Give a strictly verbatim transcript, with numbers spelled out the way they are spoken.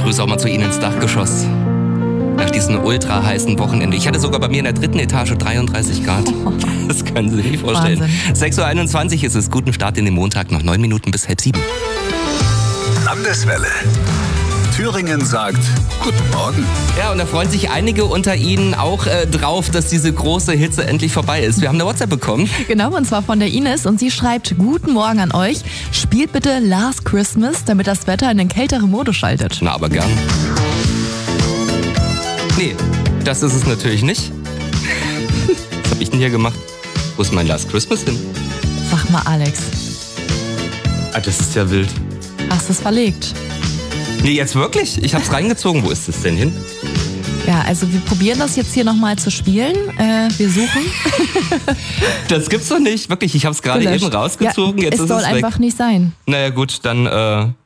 Grüße auch mal zu Ihnen ins Dachgeschoss. Nach diesem ultra heißen Wochenende. Ich hatte sogar bei mir in der dritten Etage dreiunddreißig Grad. Das können Sie sich nicht vorstellen. Wahnsinn. sechs Uhr einundzwanzig ist es. Guten Start in den Montag. Noch neun Minuten bis halb sieben. Landeswelle. Thüringen sagt Guten Morgen. Ja, und da freuen sich einige unter Ihnen auch äh, drauf, dass diese große Hitze endlich vorbei ist. Wir haben eine WhatsApp bekommen. Genau, und zwar von der Ines. Und sie schreibt: Guten Morgen an euch. Spielt bitte Last Christmas, damit das Wetter in den kälteren Modus schaltet. Na, aber gern. Nee, das ist es natürlich nicht. Was habe ich denn hier gemacht? Wo ist mein Last Christmas hin? Sag mal, Alex. Ah, das ist ja wild. Hast du es verlegt? Nee, jetzt wirklich? Ich hab's reingezogen. Wo ist es denn hin? Ja, also wir probieren das jetzt hier nochmal zu spielen. Äh, wir suchen. Das gibt's doch nicht. Wirklich, ich hab's gerade eben rausgezogen. Ja, jetzt es ist soll es einfach weg. nicht sein. Naja gut, dann äh,